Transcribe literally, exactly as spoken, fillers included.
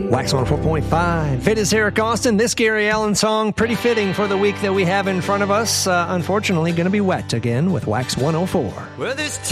Wax one oh four point five. It is Eric Austin. This Gary Allen song, pretty fitting for the week that we have in front of us. Uh, unfortunately, going to be wet again with Wax one oh four. Well, this